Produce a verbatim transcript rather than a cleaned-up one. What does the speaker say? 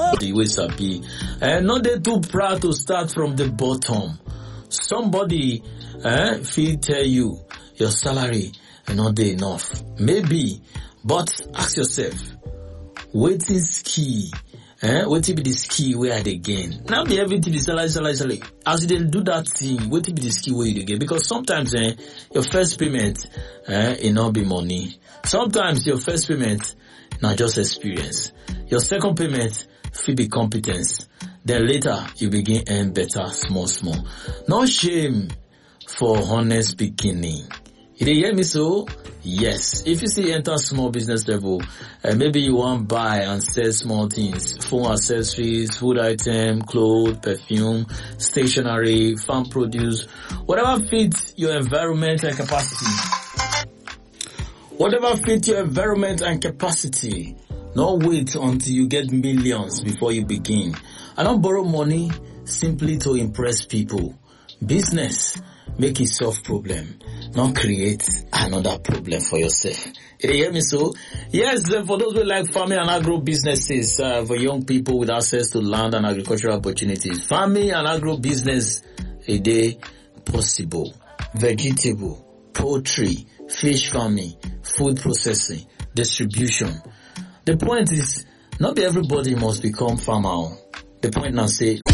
the way sabi. And not they too proud to start from the bottom. Somebody eh, feel tell you your salary is not dey enough. Maybe, but ask yourself, what is key? Eh? What be the skill where I dey gain? Now be everything the salary, salary, salary. As you dey do that thing, what be the skill where you dey gain? Because sometimes eh, your first payment eh, it not be money. Sometimes your first payment not just experience. Your second payment fit be competence. Then later you begin earn better small small. No shame for honest beginning. You dey hear me so? Yes. If you see enter small business level, uh, maybe you want buy and sell small things, phone accessories, food item, clothes, perfume, stationery, farm produce, whatever fits your environment and capacity. Whatever fits your environment and capacity. Don't wait until you get millions before you begin. I don't borrow money simply to impress people. Business, make it solve problem, not create another problem for yourself. You hear me so? Yes, for those who like farming and agro businesses, uh, for young people with access to land and agricultural opportunities, farming and agro business, a day possible. Vegetable, poultry, fish farming, food processing, distribution. The point is, not everybody must become farmer. The point now say,